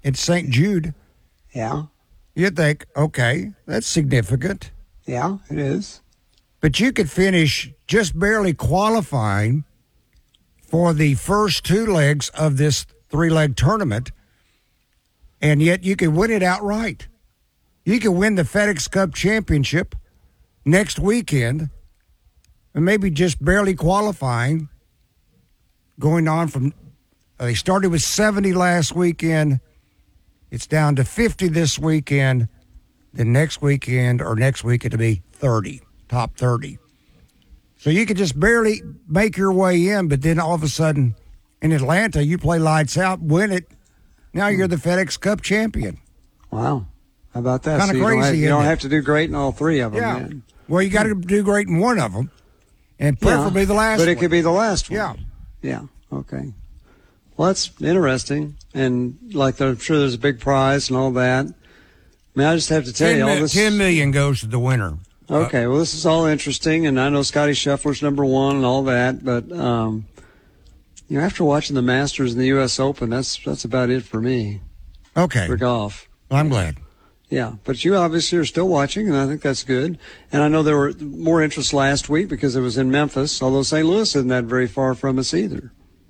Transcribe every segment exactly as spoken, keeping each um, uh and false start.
at Saint Jude. Yeah. You think, okay, that's significant. Yeah, it is. But you could finish just barely qualifying for the first two legs of this three-leg tournament, and yet you could win it outright. You could win the FedEx Cup Championship next weekend, and maybe just barely qualifying, going on from, uh, they started with seventy last weekend. It's down to fifty this weekend. Then next weekend or next week it'll be thirty, top thirty. So you could just barely make your way in, but then all of a sudden in Atlanta you play lights out, win it. Now you're the FedEx Cup champion. Wow. How about that? Kind of so you crazy. Don't have, you don't it? have to do great in all three of them. Yeah. Man. Well, you got to do great in one of them, and preferably yeah, the last But it one. could be the last one. Yeah. Yeah. Okay. Well, that's interesting. And, like, I'm sure there's a big prize and all that. I mean, I just have to tell ten, you all this. ten million goes to the winner. Okay. Well, this is all interesting, and I know Scotty Scheffler's number one and all that, but, um, you know, after watching the Masters and the U S Open, that's that's about it for me. Okay. For golf. Well, I'm glad. Yeah, but you obviously are still watching, and I think that's good. And I know there were more interest last week because it was in Memphis, although Saint Louis isn't that very far from us either.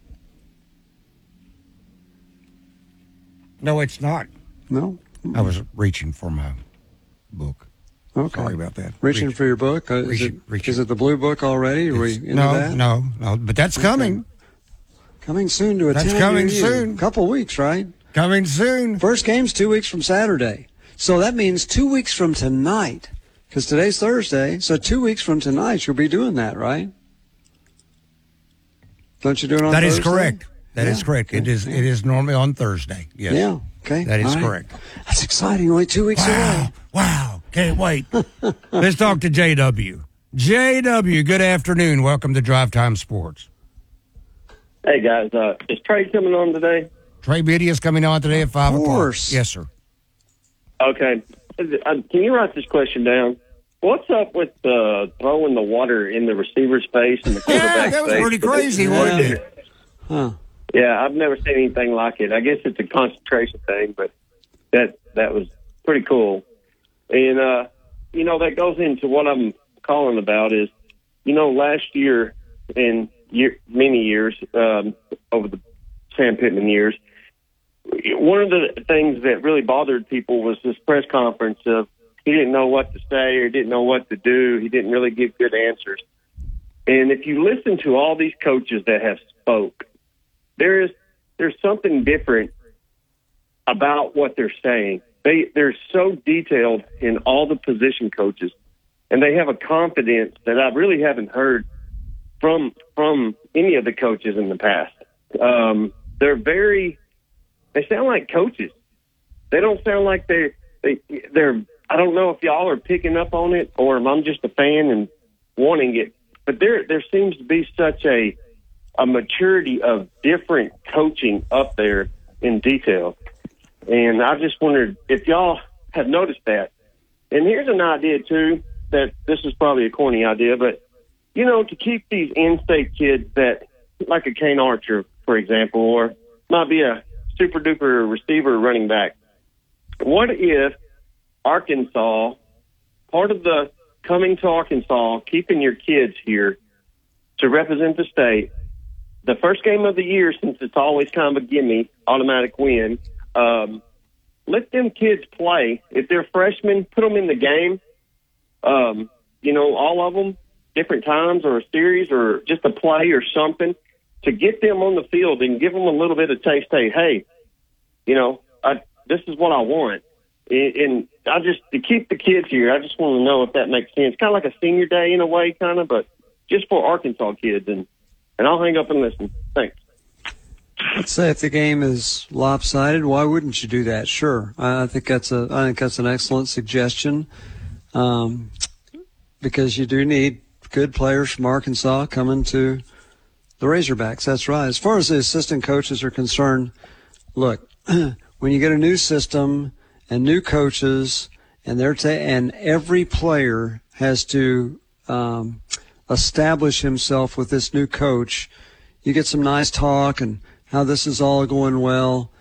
No, it's not. No? I was reaching for my book. Okay. Sorry about that. Reaching Reach. for your book? Uh, is, Reaching, it, reaching. is it the blue book already? Are we It's- into no, that? no, no, but that's coming. Okay. Coming soon to a That's town coming near you. soon. Couple weeks, right? Coming soon. First game's two weeks from Saturday. So that means two weeks from tonight, because today's Thursday. So two weeks from tonight, you'll be doing that, right? Don't you do it on That Thursday? is correct. That Yeah. is correct. It is. It is normally on Thursday. Yes. Yeah. Okay. That is All right. correct. That's exciting. Only two weeks Wow. away. Wow. Can't wait. Let's talk to J W. J W, good afternoon. Welcome to Drive Time Sports. Hey, guys. Uh, is Trey coming on today? Trey Biddy is coming on today at five Of o'clock. course. Yes, sir. Okay. Uh, Can you write this question down? What's up with uh, throwing the water in the receiver's face and the Yeah, quarterback's that was face? pretty crazy, Yeah. wasn't it? Huh. Yeah, I've never seen anything like it. I guess it's a concentration thing, but that that was pretty cool. And, uh, you know, that goes into what I'm calling about is, you know, last year and year, many years um, over the Sam Pittman years, one of the things that really bothered people was this press conference of he didn't know what to say or didn't know what to do. He didn't really give good answers. And if you listen to all these coaches that have spoke, there is there's something different about what they're saying. They they're so detailed in all the position coaches, and they have a confidence that I really haven't heard from from any of the coaches in the past. Um, they're very they sound like coaches. They don't sound like they they they're. I don't know if y'all are picking up on it or if I'm just a fan and wanting it, but there there seems to be such a a maturity of different coaching up there in detail. And I just wondered if y'all have noticed that. And here's an idea, too, that this is probably a corny idea, but, you know, to keep these in-state kids that, like a Kane Archer, for example, or might be a super-duper receiver running back, what if Arkansas, part of the coming to Arkansas, keeping your kids here to represent the state, the first game of the year, since it's always kind of a gimme, automatic win, um, let them kids play. If they're freshmen, put them in the game, um, you know, all of them, different times or a series or just a play or something to get them on the field and give them a little bit of taste. Say, hey, you know, I, this is what I want. And, and I just, to keep the kids here, I just want to know if that makes sense. Kind of like a senior day in a way, kind of, but just for Arkansas kids. And And I'll hang up and listen. Thanks. Let's say if the game is lopsided, why wouldn't you do that? Sure, I I think that's a I think that's an excellent suggestion, um, because you do need good players from Arkansas coming to the Razorbacks. That's right. As far as the assistant coaches are concerned, look, when you get a new system and new coaches, and they're ta- and every player has to um, establish himself with this new coach, you get some nice talk and how this is all going well.